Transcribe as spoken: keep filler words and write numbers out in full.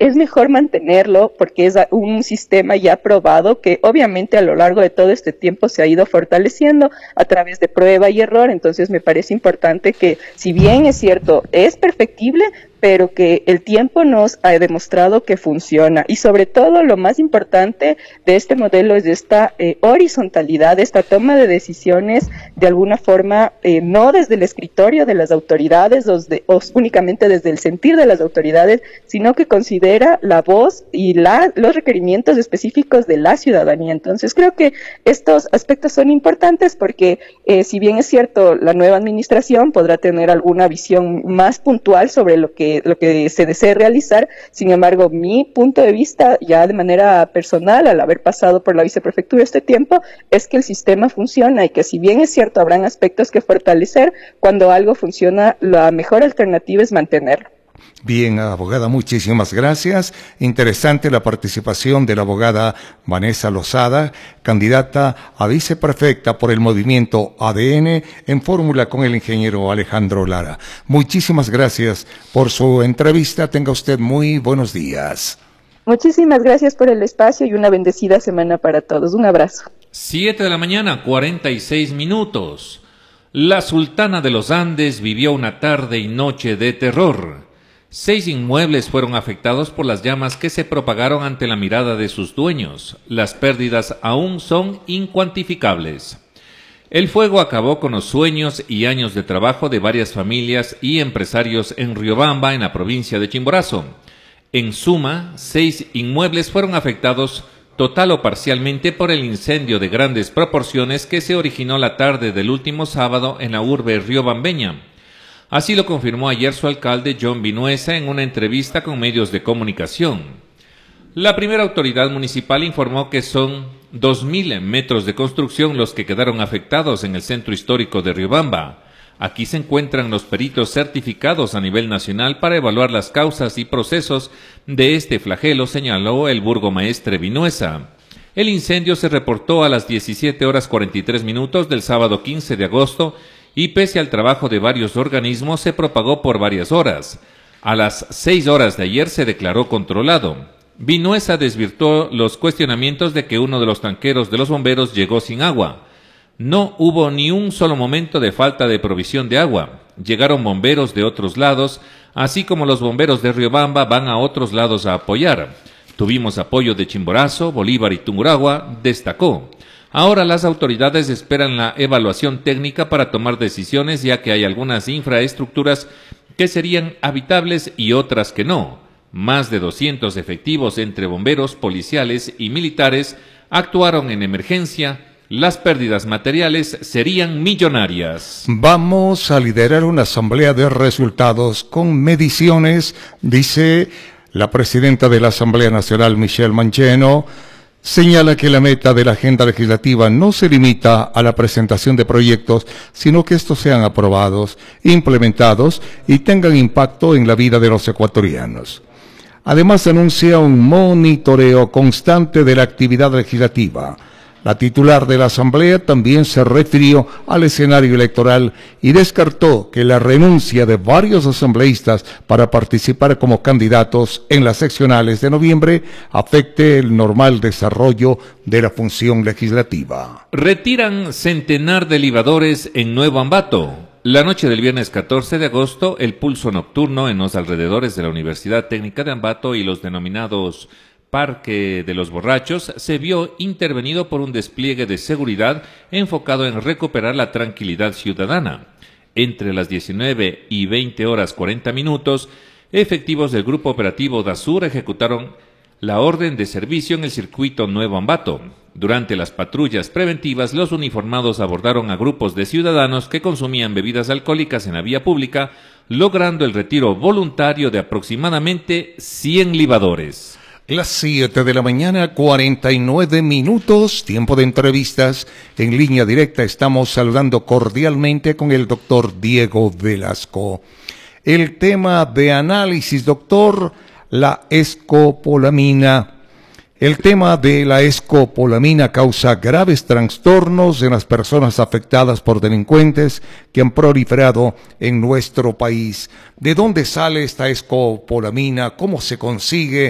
es mejor mantenerlo porque es un sistema ya probado que obviamente a lo largo de todo este tiempo se ha ido fortaleciendo a través de prueba y error. Entonces me parece importante que, si bien es cierto, es perfectible, pero que el tiempo nos ha demostrado que funciona. Y sobre todo, lo más importante de este modelo es esta eh, horizontalidad, esta toma de decisiones de alguna forma, eh, no desde el escritorio de las autoridades o, de, o únicamente desde el sentir de las autoridades, sino que considera la voz y la, los requerimientos específicos de la ciudadanía. Entonces creo que estos aspectos son importantes porque eh, si bien es cierto, la nueva administración podrá tener alguna visión más puntual sobre lo que lo que se desee realizar. Sin embargo, mi punto de vista, ya de manera personal, al haber pasado por la viceprefectura este tiempo, es que el sistema funciona y que, si bien es cierto, habrán aspectos que fortalecer, cuando algo funciona, la mejor alternativa es mantenerlo. Bien, abogada, muchísimas gracias. Interesante la participación de la abogada Vanessa Lozada, candidata a viceprefecta por el movimiento A D N, en fórmula con el ingeniero Alejandro Lara. Muchísimas gracias por su entrevista. Tenga usted muy buenos días. Muchísimas gracias por el espacio y una bendecida semana para todos. Un abrazo. Siete de la mañana, cuarenta y seis minutos. La Sultana de los Andes vivió una tarde y noche de terror. Seis inmuebles fueron afectados por las llamas que se propagaron ante la mirada de sus dueños. Las pérdidas aún son incuantificables. El fuego acabó con los sueños y años de trabajo de varias familias y empresarios en Riobamba, en la provincia de Chimborazo. En suma, seis inmuebles fueron afectados total o parcialmente por el incendio de grandes proporciones que se originó la tarde del último sábado en la urbe riobambeña. Así lo confirmó ayer su alcalde John Vinuesa en una entrevista con medios de comunicación. La primera autoridad municipal informó que son dos mil metros de construcción los que quedaron afectados en el centro histórico de Riobamba. Aquí se encuentran los peritos certificados a nivel nacional para evaluar las causas y procesos de este flagelo, señaló el burgomaestre Vinuesa. El incendio se reportó a las diecisiete horas cuarenta y tres minutos del sábado quince de agosto y pese al trabajo de varios organismos se propagó por varias horas. A las seis horas de ayer se declaró controlado. Vinuesa desvirtuó los cuestionamientos de que uno de los tanqueros de los bomberos llegó sin agua. No hubo ni un solo momento de falta de provisión de agua. Llegaron bomberos de otros lados, así como los bomberos de Riobamba van a otros lados a apoyar. Tuvimos apoyo de Chimborazo, Bolívar y Tungurahua, destacó. Ahora las autoridades esperan la evaluación técnica para tomar decisiones, ya que hay algunas infraestructuras que serían habitables y otras que no. Más de doscientos efectivos entre bomberos, policiales y militares actuaron en emergencia. Las pérdidas materiales serían millonarias. Vamos a liderar una asamblea de resultados con mediciones, dice la presidenta de la Asamblea Nacional, Michelle Mancheno. Señala que la meta de la agenda legislativa no se limita a la presentación de proyectos, sino que estos sean aprobados, implementados y tengan impacto en la vida de los ecuatorianos. Además, anuncia un monitoreo constante de la actividad legislativa. La titular de la Asamblea también se refirió al escenario electoral y descartó que la renuncia de varios asambleístas para participar como candidatos en las seccionales de noviembre afecte el normal desarrollo de la función legislativa. Retiran centenar de libadores en Nuevo Ambato. La noche del viernes catorce de agosto, el pulso nocturno en los alrededores de la Universidad Técnica de Ambato y los denominados Parque de los Borrachos se vio intervenido por un despliegue de seguridad enfocado en recuperar la tranquilidad ciudadana. Entre las diecinueve y veinte horas cuarenta minutos, efectivos del Grupo Operativo DASUR ejecutaron la orden de servicio en el circuito Nuevo Ambato. Durante las patrullas preventivas, los uniformados abordaron a grupos de ciudadanos que consumían bebidas alcohólicas en la vía pública, logrando el retiro voluntario de aproximadamente cien libadores. Las siete de la mañana, cuarenta y nueve minutos, tiempo de entrevistas. En línea directa estamos saludando cordialmente con el doctor Diego Velasco. El tema de análisis, doctor, la escopolamina. El tema de la escopolamina causa graves trastornos en las personas afectadas por delincuentes que han proliferado en nuestro país. ¿De dónde sale esta escopolamina? ¿Cómo se consigue?